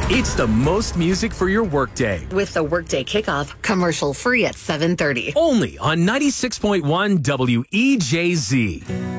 It's the most music for your workday. With the Workday Kickoff, commercial free at 7:30. Only on 96.1 WEJZ.